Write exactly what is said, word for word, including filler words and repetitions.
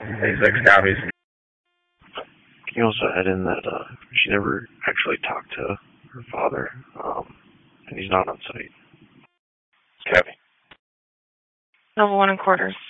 eighty-six copies. Can you also add in that uh, she never actually talked to her father, um, and he's not on site? Copy. Level one and quarters.